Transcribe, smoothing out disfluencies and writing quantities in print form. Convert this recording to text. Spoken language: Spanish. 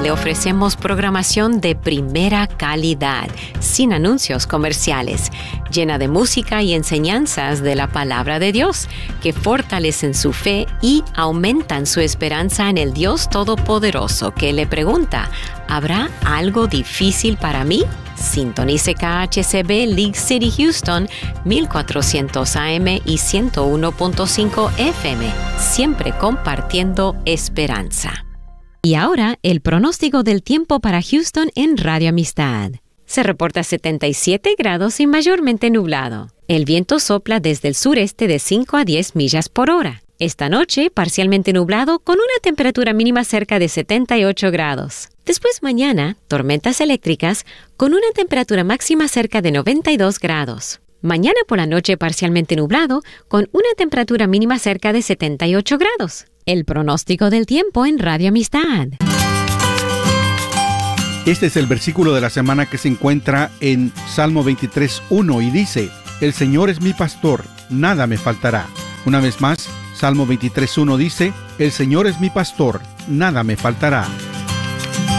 le ofrecemos programación de primera calidad, sin anuncios comerciales, llena de música y enseñanzas de la palabra de Dios, que fortalecen su fe y aumentan su esperanza en el Dios Todopoderoso, que le pregunta: ¿habrá algo difícil para mí? Sintonice KHCB League City Houston, 1400 AM y 101.5 FM, siempre compartiendo esperanza. Y ahora, el pronóstico del tiempo para Houston en Radio Amistad. Se reporta 77 grados y mayormente nublado. El viento sopla desde el sureste de 5 a 10 millas por hora. Esta noche, parcialmente nublado, con una temperatura mínima cerca de 78 grados. Después mañana, tormentas eléctricas, con una temperatura máxima cerca de 92 grados. Mañana por la noche, parcialmente nublado, con una temperatura mínima cerca de 78 grados. El pronóstico del tiempo en Radio Amistad. Este es el versículo de la semana que se encuentra en Salmo 23:1 y dice: El Señor es mi pastor, nada me faltará. Una vez más, Salmo 23:1 dice: El Señor es mi pastor, nada me faltará.